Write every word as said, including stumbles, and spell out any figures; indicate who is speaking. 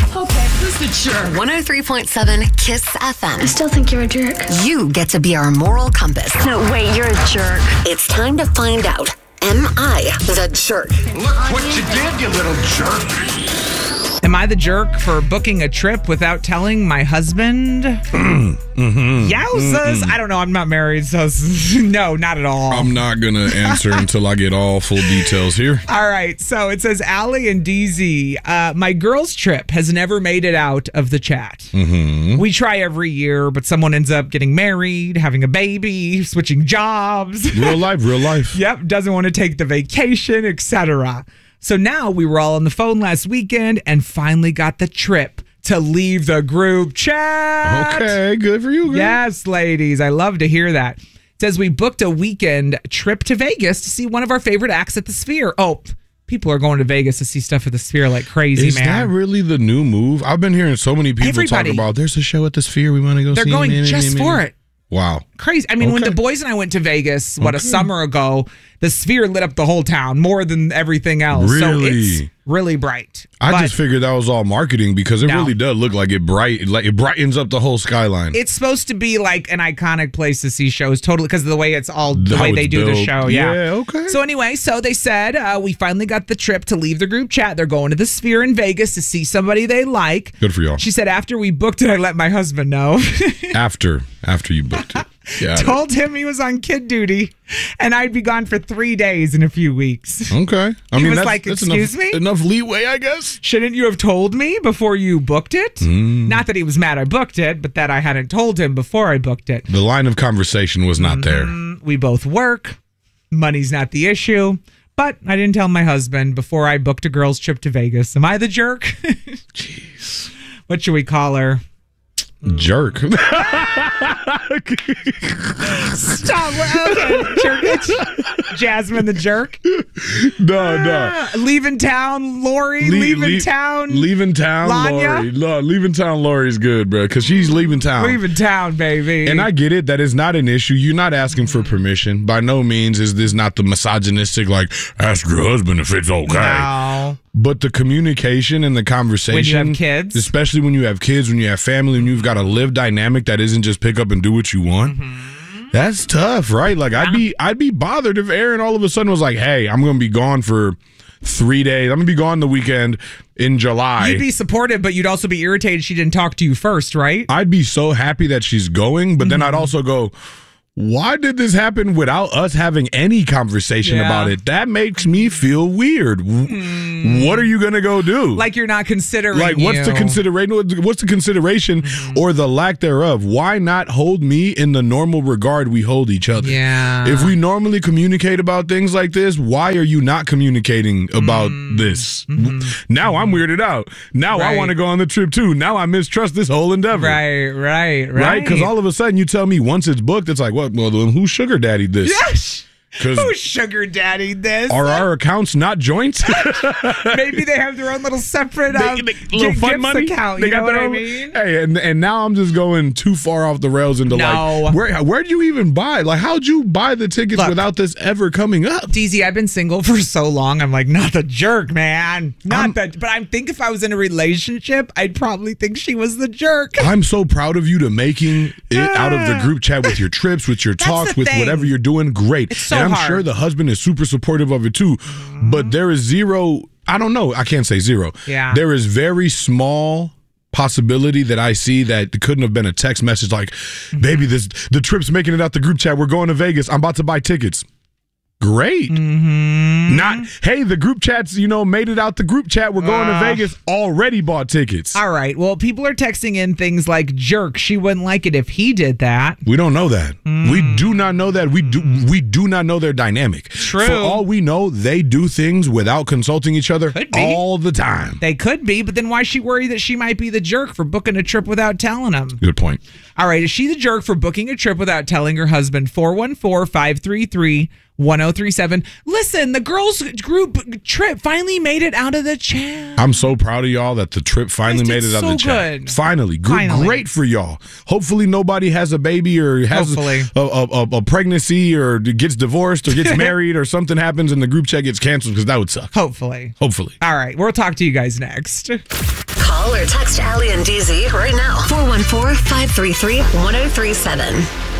Speaker 1: Okay, who's the jerk?
Speaker 2: one oh three point seven Kiss F M.
Speaker 3: I still think you're a jerk.
Speaker 2: You get to be our moral compass.
Speaker 3: No, wait, you're a jerk.
Speaker 2: It's time to find out. Am I the jerk?
Speaker 4: Look what you did, you little jerk.
Speaker 5: Am I the jerk for booking a trip without telling my husband?
Speaker 6: mm-hmm.
Speaker 5: Yowzas.
Speaker 6: Mm-hmm.
Speaker 5: I don't know. I'm not married, so no, not at all.
Speaker 6: I'm not going to answer until I get all full details here.
Speaker 5: All right. So it says, Allie and D Z, uh, my girls' trip has never made it out of the chat.
Speaker 6: Mm-hmm.
Speaker 5: We try every year, but someone ends up getting married, having a baby, switching jobs.
Speaker 6: Real life, real life.
Speaker 5: Yep. Doesn't want to take the vacation, et cetera. So now we were all on the phone last weekend and finally got the trip to leave the group chat.
Speaker 6: Okay, good for you. Girl.
Speaker 5: Yes, ladies. I love to hear that. It says we booked a weekend trip to Vegas to see one of our favorite acts at the Sphere. Oh, people are going to Vegas to see stuff at the Sphere like crazy,
Speaker 6: Is
Speaker 5: man.
Speaker 6: that really the new move? I've been hearing so many people
Speaker 5: Everybody.
Speaker 6: talk about there's a show at the Sphere we want to go
Speaker 5: They're
Speaker 6: see.
Speaker 5: going
Speaker 6: Man,
Speaker 5: just
Speaker 6: man,
Speaker 5: for
Speaker 6: man.
Speaker 5: it.
Speaker 6: Wow.
Speaker 5: Crazy. I mean, when
Speaker 6: Okay.
Speaker 5: the boys and I went to Vegas, what, a
Speaker 6: Okay.
Speaker 5: summer ago, the Sphere lit up the whole town more than everything else. So
Speaker 6: Really?
Speaker 5: it's really bright.
Speaker 6: I
Speaker 5: But
Speaker 6: just figured that was all marketing because it
Speaker 5: No.
Speaker 6: really does look like it bright, like it brightens up the whole skyline.
Speaker 5: it's supposed to be like an iconic place to see shows, totally, because of the way it's all, the
Speaker 6: How
Speaker 5: way
Speaker 6: it's
Speaker 5: they do the
Speaker 6: built.
Speaker 5: show. Yeah.
Speaker 6: Yeah, okay.
Speaker 5: So anyway, so they said uh, we finally got the trip to leave the group chat. They're going to the Sphere in Vegas to see somebody they like.
Speaker 6: Good for y'all.
Speaker 5: She said after we booked it, I let my husband know.
Speaker 6: after, after you booked it. Yeah.
Speaker 5: Told him he was on kid duty and I'd be gone for three days in a few weeks.
Speaker 6: Okay. I
Speaker 5: He
Speaker 6: mean,
Speaker 5: was
Speaker 6: that's,
Speaker 5: like,
Speaker 6: that's
Speaker 5: "Excuse
Speaker 6: enough,
Speaker 5: me?"
Speaker 6: enough leeway, I guess.
Speaker 5: Shouldn't you have told me before you booked it?
Speaker 6: Mm.
Speaker 5: Not that he was mad I booked it, but that I hadn't told him before I booked it.
Speaker 6: The line of conversation was not there.
Speaker 5: Mm, we both work. Money's not the issue. But I didn't tell my husband before I booked a girl's trip to Vegas. Am I the jerk?
Speaker 6: Jeez.
Speaker 5: What should we call her?
Speaker 6: Jerk.
Speaker 5: Stop. Okay. Jerk. It's Jasmine the jerk.
Speaker 6: no, no.
Speaker 5: Ah, leaving town, Lori.
Speaker 6: Le-
Speaker 5: leaving
Speaker 6: le-
Speaker 5: town.
Speaker 6: Leaving town,
Speaker 5: Lanya?
Speaker 6: Lori. No, leaving town, Lori's good, bro, because she's leaving town.
Speaker 5: Leaving town, baby.
Speaker 6: And I get it. That is not an issue. You're not asking for permission. By no means is this not the misogynistic, like, ask your husband if it's okay.
Speaker 5: No.
Speaker 6: But the communication and the conversation.
Speaker 5: When you have kids.
Speaker 6: Especially when you have kids, when you have family, when you've got a live dynamic that isn't just pick up and do what you want.
Speaker 5: Mm-hmm.
Speaker 6: That's tough, right? Like, I'd be I'd be bothered if Aaron all of a sudden was like, hey, I'm going to be gone for three days. I'm going to be gone the weekend in July.
Speaker 5: You'd be supportive, but you'd also be irritated she didn't talk to you first, right?
Speaker 6: I'd be so happy that she's going, but then I'd also go, why did this happen without us having any conversation
Speaker 5: Yeah.
Speaker 6: about it? That makes me feel weird. Mm. What are you going to go do?
Speaker 5: Like you're not considering
Speaker 6: Like, what's the
Speaker 5: you.
Speaker 6: consideration? What's the consideration
Speaker 5: Mm-hmm.
Speaker 6: or the lack thereof? Why not hold me in the normal regard we hold each other?
Speaker 5: Yeah.
Speaker 6: If we normally communicate about things like this, why are you not communicating about
Speaker 5: Mm.
Speaker 6: this? Now I'm weirded out. Now I
Speaker 5: Right.
Speaker 6: want to go on the trip too. Now I mistrust this whole endeavor.
Speaker 5: Right, right, right.
Speaker 6: Right? Because all of a sudden you tell me once it's booked, it's like, what? Well, then who sugar daddied this?
Speaker 5: Yes.
Speaker 6: Because
Speaker 5: Who sugar daddy this?
Speaker 6: are our accounts not joints?
Speaker 5: Maybe they have their own little separate um,
Speaker 6: They- they-
Speaker 5: gi-
Speaker 6: little fun
Speaker 5: gifts
Speaker 6: money
Speaker 5: account.
Speaker 6: They
Speaker 5: You know
Speaker 6: got
Speaker 5: what
Speaker 6: their
Speaker 5: I
Speaker 6: own-
Speaker 5: mean?
Speaker 6: Hey, and and now I'm just going too far off the rails into
Speaker 5: No.
Speaker 6: like where where'd you even buy? Like, how'd you buy the tickets
Speaker 5: Look.
Speaker 6: without this ever coming up?
Speaker 5: D Z, I've been single for so long. I'm like, not the jerk, man. Not
Speaker 6: I'm-
Speaker 5: the. But I think if I was in a relationship, I'd probably think she was the jerk.
Speaker 6: I'm so proud of you to making it out of the group chat with your trips, with your
Speaker 5: That's
Speaker 6: talks,
Speaker 5: the
Speaker 6: with
Speaker 5: thing.
Speaker 6: whatever you're doing. Great.
Speaker 5: It's so
Speaker 6: and I'm
Speaker 5: hard.
Speaker 6: sure the husband is super supportive of it too. But there is zero, I don't know, I can't say zero.
Speaker 5: Yeah.
Speaker 6: There is very small possibility that I see that it couldn't have been a text message like, baby, this the trip's making it out the group chat. We're going to Vegas. I'm about to buy tickets. Great.
Speaker 5: Mm-hmm.
Speaker 6: Not, hey, the group chats, you know, made it out the group chat. We're going
Speaker 5: Uh.
Speaker 6: to Vegas. Already bought tickets.
Speaker 5: All right. Well, people are texting in things like jerk. She wouldn't like it if he did that.
Speaker 6: We don't know that. We do not know that. We do we do not know their dynamic.
Speaker 5: True.
Speaker 6: For all we know, they do things without consulting each other
Speaker 5: Could be.
Speaker 6: all the time.
Speaker 5: They could be, but then why is she worried that she might be the jerk for booking a trip without telling him?
Speaker 6: Good point.
Speaker 5: All right. Is she the jerk for booking a trip without telling her husband? four one four, five three three, one oh three seven. Listen, the girls' group trip finally made it out of the chat.
Speaker 6: I'm so proud of y'all that the trip finally
Speaker 5: Guys
Speaker 6: made
Speaker 5: did
Speaker 6: it out of the
Speaker 5: so
Speaker 6: chat.
Speaker 5: good.
Speaker 6: Finally. Gr-
Speaker 5: Finally.
Speaker 6: Great for y'all. Hopefully nobody has a baby or has
Speaker 5: Hopefully.
Speaker 6: a, a, a, a pregnancy or gets divorced or gets married or something happens and the group chat gets canceled because that would suck.
Speaker 5: Hopefully.
Speaker 6: Hopefully.
Speaker 5: All right. We'll talk to you guys next.
Speaker 2: Call Call or text Allie and D Z right now. four one four, five three three, one oh three seven.